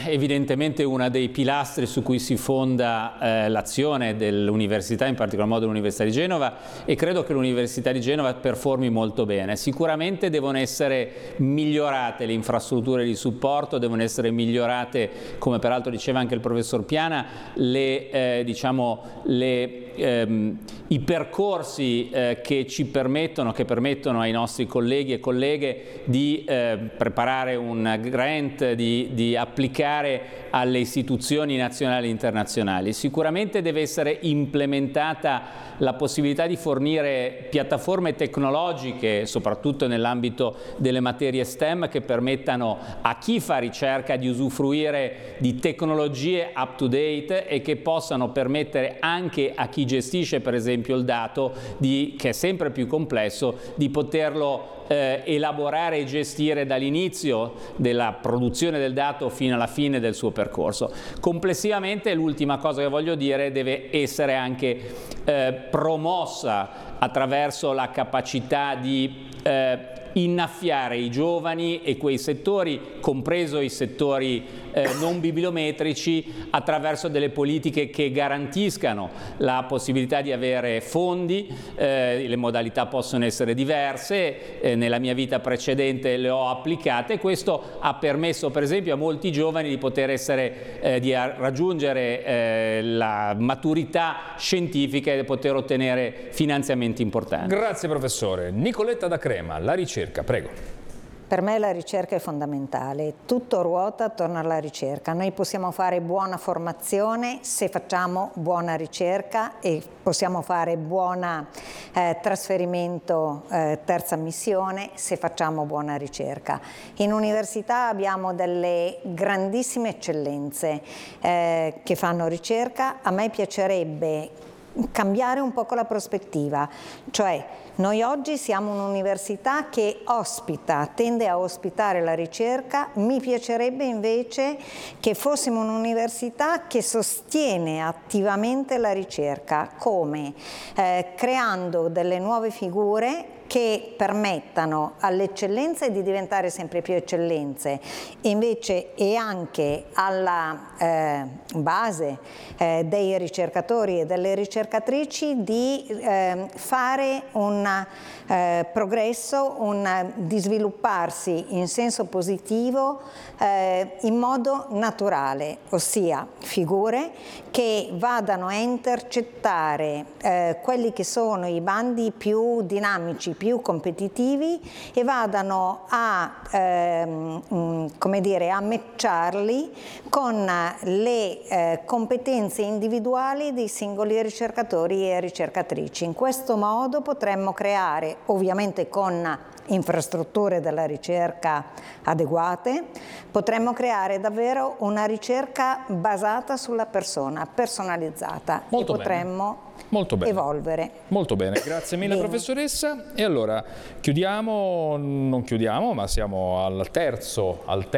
evidentemente uno dei pilastri su cui si fonda l'azione dell'università, in particolar modo dell'Università di Genova, e credo che l'Università di Genova performi molto bene. Sicuramente devono essere migliorate le infrastrutture di supporto, devono essere migliorate, come peraltro diceva anche il professor Piana, i percorsi che permettono ai nostri colleghi e colleghe di preparare un grant, di applicare alle istituzioni nazionali e internazionali. Sicuramente deve essere implementata la possibilità di fornire piattaforme tecnologiche, soprattutto nell'ambito delle materie STEM, che permettano a chi fa ricerca di usufruire di tecnologie up to date e che possano permettere anche a chi gestisce per esempio il dato, che è sempre più complesso, di poterlo elaborare e gestire dall'inizio della produzione del dato fino alla fine del suo percorso. Complessivamente, l'ultima cosa che voglio dire, deve essere anche promossa attraverso la capacità di innaffiare i giovani e quei settori, compreso i settori non bibliometrici, attraverso delle politiche che garantiscano la possibilità di avere fondi. Le modalità possono essere diverse, nella mia vita precedente le ho applicate. Questo ha permesso per esempio a molti giovani di poter di raggiungere la maturità scientifica e di poter ottenere finanziamenti importanti. Grazie professore. Nicoletta da Crema, la ricerca, prego. Per me la ricerca è fondamentale, tutto ruota attorno alla ricerca. Noi possiamo fare buona formazione se facciamo buona ricerca e possiamo fare buon trasferimento, terza missione, se facciamo buona ricerca. In università abbiamo delle grandissime eccellenze che fanno ricerca. A me piacerebbe cambiare un po' la prospettiva, cioè noi oggi siamo un'università che tende a ospitare la ricerca. Mi piacerebbe invece che fossimo un'università che sostiene attivamente la ricerca, come creando delle nuove figure che permettano alle eccellenze di diventare sempre più eccellenze, invece e anche alla base dei ricercatori e delle ricercatrici di fare un progresso, di svilupparsi in senso positivo in modo naturale, ossia figure che vadano a intercettare quelli che sono i bandi più dinamici, più competitivi, e vadano a matcharli con le competenze individuali dei singoli ricercatori e ricercatrici. In questo modo potremmo creare, ovviamente con infrastrutture della ricerca adeguate, potremmo creare davvero una ricerca basata sulla persona, personalizzata. Molto e potremmo evolvere. Molto bene, grazie mille professoressa. E allora non chiudiamo, ma siamo al terzo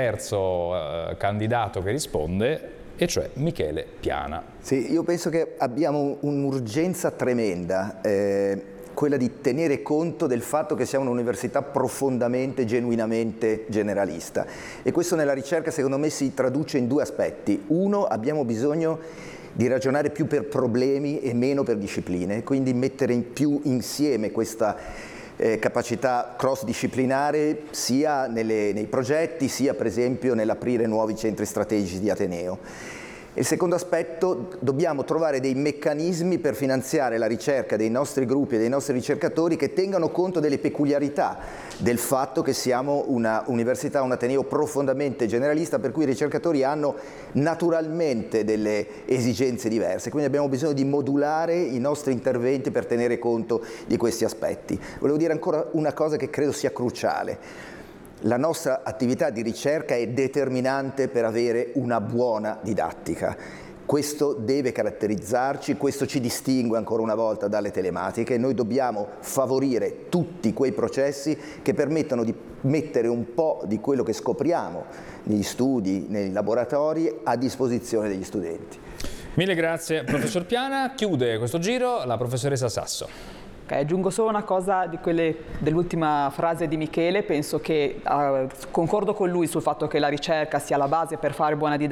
candidato che risponde, e cioè Michele Piana. Sì, io penso che abbiamo un'urgenza tremenda, quella di tenere conto del fatto che siamo un'università profondamente, genuinamente generalista, e questo nella ricerca secondo me si traduce in due aspetti. Uno, abbiamo bisogno di ragionare più per problemi e meno per discipline, quindi mettere più insieme questa capacità cross-disciplinare sia nei progetti, sia per esempio nell'aprire nuovi centri strategici di Ateneo. Il secondo aspetto, dobbiamo trovare dei meccanismi per finanziare la ricerca dei nostri gruppi e dei nostri ricercatori che tengano conto delle peculiarità del fatto che siamo una università, un ateneo profondamente generalista, per cui i ricercatori hanno naturalmente delle esigenze diverse, quindi abbiamo bisogno di modulare i nostri interventi per tenere conto di questi aspetti. Volevo dire ancora una cosa che credo sia cruciale. La nostra attività di ricerca è determinante per avere una buona didattica. Questo deve caratterizzarci, questo ci distingue ancora una volta dalle telematiche. Noi dobbiamo favorire tutti quei processi che permettano di mettere un po' di quello che scopriamo negli studi, nei laboratori, a disposizione degli studenti. Mille grazie professor Piana. Chiude questo giro la professoressa Sasso. Okay, aggiungo solo una cosa dell'ultima frase di Michele. Penso che concordo con lui sul fatto che la ricerca sia la base per fare buona didattica.